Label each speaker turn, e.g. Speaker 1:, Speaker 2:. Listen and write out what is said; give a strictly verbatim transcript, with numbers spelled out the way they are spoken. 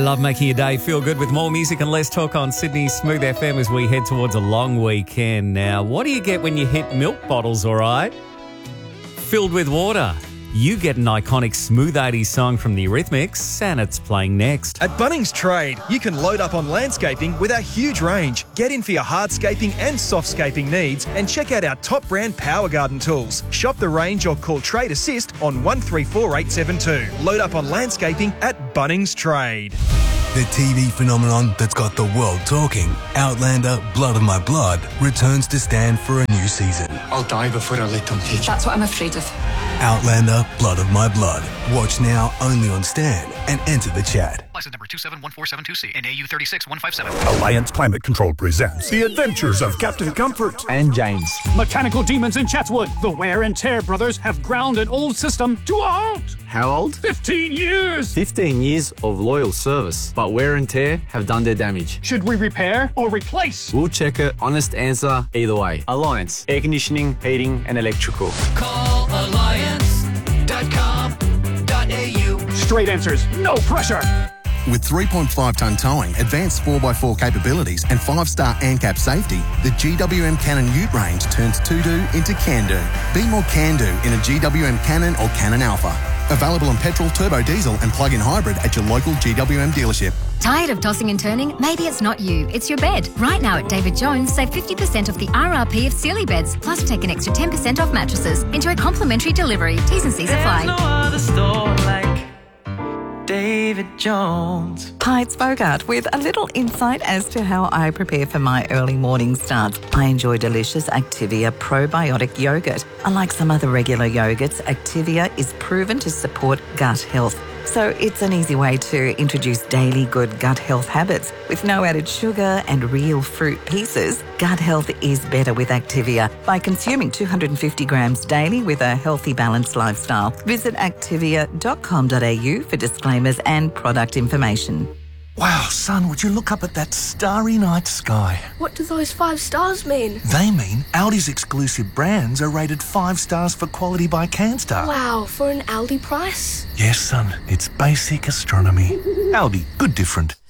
Speaker 1: Love making your day feel good with more music and less talk on Sydney's Smooth F M as we head towards a long weekend. Now, what do you get when you hit milk bottles, all right? Filled with water. You get an iconic Smooth eighties song from the Eurythmics, and it's playing next.
Speaker 2: At Bunnings Trade, you can load up on landscaping with our huge range. Get in for your hardscaping and softscaping needs and check out our top brand Power Garden tools. Shop the range or call Trade Assist on one three four eight seven two. Load up on landscaping at Bunnings Trade.
Speaker 3: The T V phenomenon that's got the world talking, Outlander Blood of My Blood, returns to Stan for a new season.
Speaker 4: I'll die before I let them teach.
Speaker 5: That's what I'm afraid of.
Speaker 3: Outlander Blood of My Blood. Watch now only on Stan and enter the chat.
Speaker 6: License number two seven one four seven two C and A U three six one five seven.
Speaker 7: Alliance Climate Control presents The Adventures of Captain Comfort
Speaker 8: and James.
Speaker 9: Mechanical demons in Chatswood. The Wear and Tear brothers have ground an old system to a halt.
Speaker 8: How old?
Speaker 9: Fifteen years.
Speaker 8: Fifteen years of loyal service, but Wear and Tear have done their damage.
Speaker 9: Should we repair or replace?
Speaker 8: We'll check it. Honest answer either way. Alliance. Air conditioning, heating and electrical.
Speaker 6: Call alliance dot com dot A U.
Speaker 9: Straight answers. No pressure.
Speaker 10: With three point five tonne towing, advanced four by four capabilities and five star ANCAP safety, the G W M Cannon Ute range turns to-do into can-do. Be more can-do in a G W M Cannon or Cannon Alpha. Available on petrol, turbo diesel and plug-in hybrid at your local G W M dealership.
Speaker 11: Tired of tossing and turning? Maybe it's not you, it's your bed. Right now at David Jones, save fifty percent off the R R P of Sealy beds, plus take an extra ten percent off mattresses. Enjoy complimentary delivery. T's and C's apply.
Speaker 12: There's no other store like David Jones.
Speaker 13: Hi, it's Bogart with a little insight as to how I prepare for my early morning starts. I enjoy delicious Activia probiotic yogurt. Unlike some other regular yogurts, Activia is proven to support gut health. So it's an easy way to introduce daily good gut health habits. With no added sugar and real fruit pieces, gut health is better with Activia by consuming two hundred fifty grams daily with a healthy, balanced lifestyle. Visit activia dot com dot A U for disclaimers and product information.
Speaker 7: Wow, son, would you look up at that starry night sky?
Speaker 14: What do those five stars mean?
Speaker 7: They mean Audi's exclusive brands are rated five stars for quality by CanStar.
Speaker 14: Wow, for an Aldi price?
Speaker 7: Yes, son, it's basic astronomy. Audi, good different.